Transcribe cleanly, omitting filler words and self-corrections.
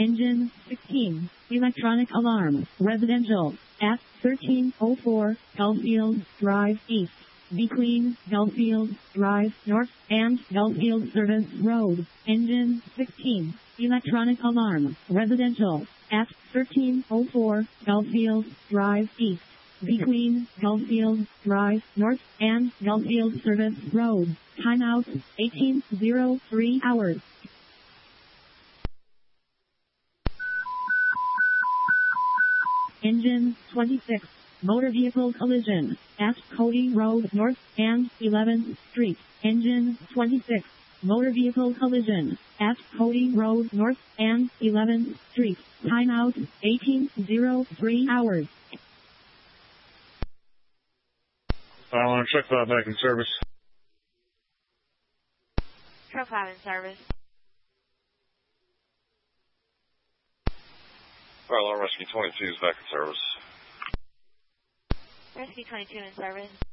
Engine 16. Electronic alarm. Residential. At 1304 Gulffield Drive East. Be Clean, Gulffield Drive North, and Gulffield Service Road. Engine 16. Electronic alarm. Residential. At 1304 Gulffield Drive East. Be Clean, Gulffield Drive North, and Gulffield Service Road. Timeout, 18:03 hours. Engine 26. Motor vehicle collision at Cody Road North and 11th Street. Engine 26. Motor vehicle collision at Cody Road North and 11th Street. Timeout, 18:03 hours. I want to check that back in service. Truck 5 in service. Alarm Rescue 22 is back in service. Rescue 22 in service.